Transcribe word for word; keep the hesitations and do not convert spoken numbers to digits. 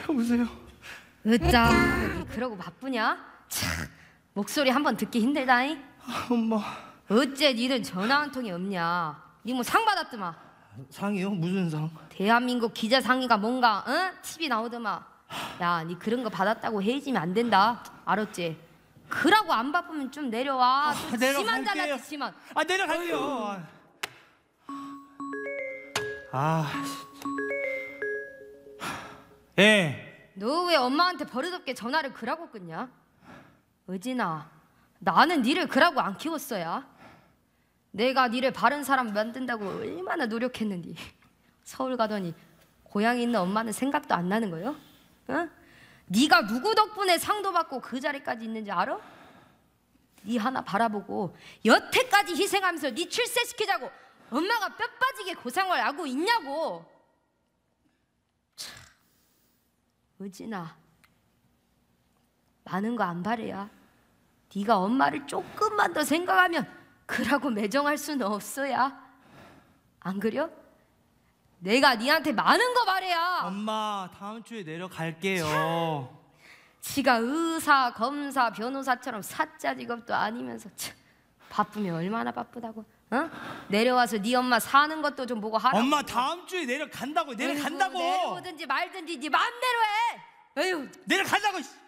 여보세요. 으짜, 니 그러고 바쁘냐? 참, 목소리 한번 듣기 힘들다잉. 아, 엄마. 어째 니는 전화 한 통이 없냐? 니 뭐 상 받았더마. 상이요? 무슨 상? 대한민국 기자상의가 뭔가 응? 티비 나오더마. 야, 니 그런 거 받았다고 헤어지면 안 된다. 알았지? 그러고 안 바쁘면 좀 내려와. 좀 심한 내려갈게요. 잘났지 심한. 아, 내려갈게요. 아, 예. 너 왜 엄마한테 버릇없게 전화를 그러고 끊냐? 의진아, 나는 니를 그러고 안 키웠어야. 내가 니를 바른 사람 만든다고 얼마나 노력했는지. 서울 가더니 고향에 있는 엄마는 생각도 안 나는 거요? 응? 네가 누구 덕분에 상도 받고 그 자리까지 있는지 알아? 네 하나 바라보고 여태까지 희생하면서 네 출세시키자고 엄마가 뼈 빠지게 고생을 하고 있냐고. 참, 의진아, 많은 거 안 바래야. 네가 엄마를 조금만 더 생각하면 그러고 매정할 수는 없어야. 안 그려? 내가 니한테 많은 거 바래야. 엄마, 다음 주에 내려갈게요. 지가 의사, 검사, 변호사처럼 사자 직업도 아니면서 참, 바쁘면 얼마나 바쁘다고. 어? 내려와서 네 엄마 사는 것도 좀 보고 하라고. 엄마, 다음 주에 내려간다고. 내려간다고. 내려오든지 말든지 네 맘대로 해. 에휴. 내려간다고.